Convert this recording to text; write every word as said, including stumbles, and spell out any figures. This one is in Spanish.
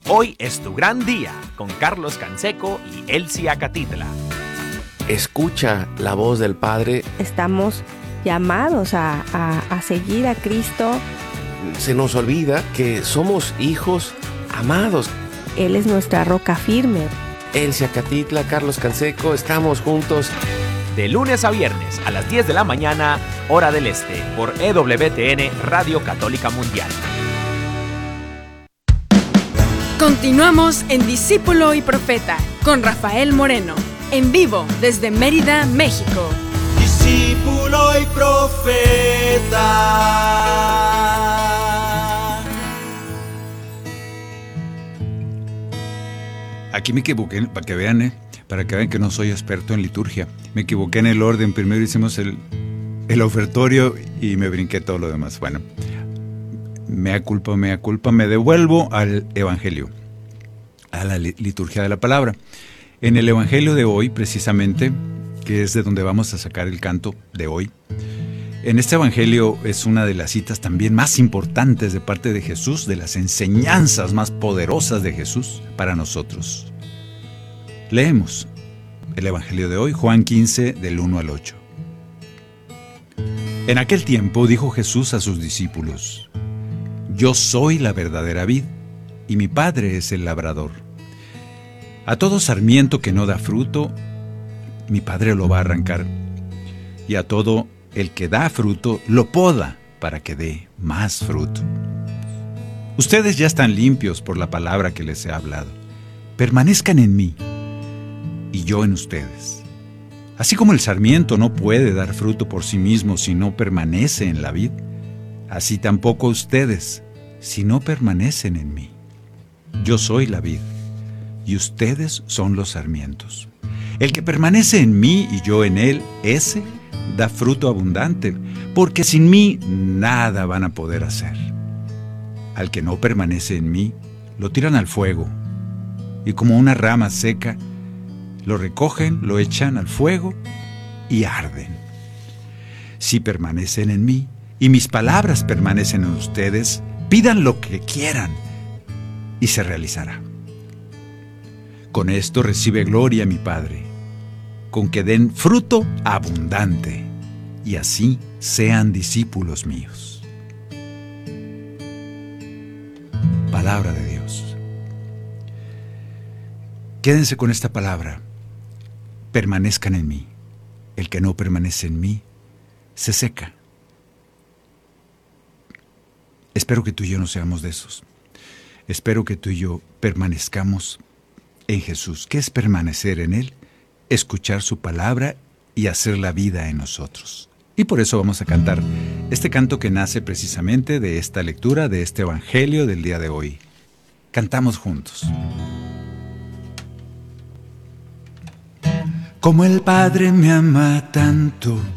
Hoy es tu gran día con Carlos Canseco y Elsie Acatitla. Escucha la voz del Padre. Estamos llamados a, a, a seguir a Cristo. Se nos olvida que somos hijos amados. Él es nuestra roca firme. Elsie Acatitla, Carlos Canseco, estamos juntos. De lunes a viernes a las diez de la mañana, hora del este, por E W T N Radio Católica Mundial. Continuamos en Discípulo y Profeta con Rafael Moreno, en vivo desde Mérida, México. Discípulo y Profeta. Aquí me equivoqué, para que vean, ¿eh? para que vean que no soy experto en liturgia. Me equivoqué en el orden. Primero hicimos el, el ofertorio y me brinqué todo lo demás. Bueno, mea culpa, mea culpa. Me devuelvo al Evangelio, a la liturgia de la palabra. En el Evangelio de hoy, precisamente, que es de donde vamos a sacar el canto de hoy, en este Evangelio es una de las citas también más importantes de parte de Jesús, de las enseñanzas más poderosas de Jesús para nosotros. Leemos el Evangelio de hoy, Juan quince, del uno al ocho. En aquel tiempo dijo Jesús a sus discípulos: Yo soy la verdadera vid, y mi Padre es el labrador. A todo sarmiento que no da fruto, mi Padre lo va a arrancar, y a todo el que da fruto, lo poda para que dé más fruto. Ustedes ya están limpios por la palabra que les he hablado. Permanezcan en mí, y yo en ustedes. Así como el sarmiento no puede dar fruto por sí mismo si no permanece en la vid, así tampoco ustedes si no permanecen en mí. Yo soy la vid, y ustedes son los sarmientos. El que permanece en mí y yo en él, ese da fruto abundante, porque sin mí nada van a poder hacer. Al que no permanece en mí, lo tiran al fuego, y como una rama seca, lo recogen, lo echan al fuego y arden. Si permanecen en mí y mis palabras permanecen en ustedes, pidan lo que quieran y se realizará. Con esto recibe gloria mi Padre, con que den fruto abundante y así sean discípulos míos. Palabra de Dios. Quédense con esta palabra. Permanezcan en mí. El que no permanece en mí se seca. Espero que tú y yo no seamos de esos. Espero que tú y yo permanezcamos en Jesús. ¿Qué es permanecer en Él? Escuchar su palabra y hacer la vida en nosotros. Y por eso vamos a cantar este canto que nace precisamente de esta lectura, de este Evangelio del día de hoy. Cantamos juntos. Como el Padre me ama tanto,